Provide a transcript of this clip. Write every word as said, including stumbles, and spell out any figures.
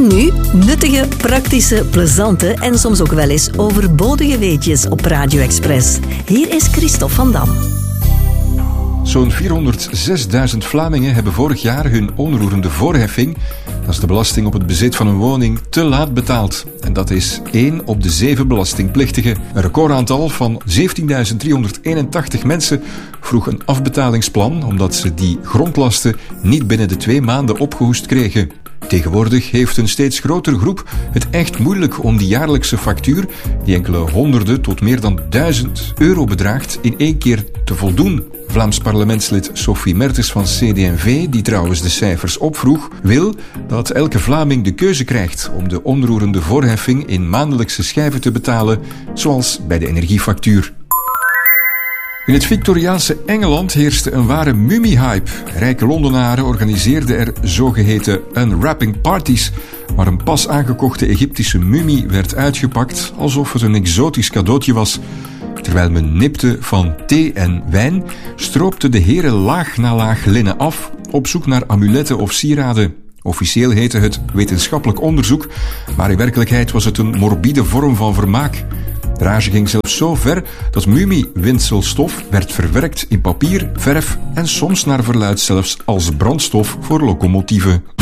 En nu nuttige, praktische, plezante en soms ook wel eens overbodige weetjes op Radio Express. Hier is Christophe van Dam. Zo'n vierhonderdzesduizend Vlamingen hebben vorig jaar hun onroerende voorheffing, dat is de belasting op het bezit van een woning, te laat betaald. En dat is één op de zeven belastingplichtigen. Een recordaantal van zeventienduizend driehonderdeenentachtig mensen vroeg een afbetalingsplan omdat ze die grondlasten niet binnen de twee maanden opgehoest kregen. Tegenwoordig heeft een steeds grotere groep het echt moeilijk om die jaarlijkse factuur, die enkele honderden tot meer dan duizend euro bedraagt, in één keer te voldoen. Vlaams parlementslid Sophie Mertens van C D en V, die trouwens de cijfers opvroeg, wil dat elke Vlaming de keuze krijgt om de onroerende voorheffing in maandelijkse schijven te betalen, zoals bij de energiefactuur. In het Victoriaanse Engeland heerste een ware mummie-hype. Rijke Londenaren organiseerden er zogeheten unwrapping parties, waar een pas aangekochte Egyptische mummie werd uitgepakt alsof het een exotisch cadeautje was. Terwijl men nipte van thee en wijn, stroopten de heren laag na laag linnen af, op zoek naar amuletten of sieraden. Officieel heette het wetenschappelijk onderzoek, maar in werkelijkheid was het een morbide vorm van vermaak. De rage ging zelfs zo ver dat mummie-winselstof werd verwerkt in papier, verf en soms naar verluidt zelfs als brandstof voor locomotieven.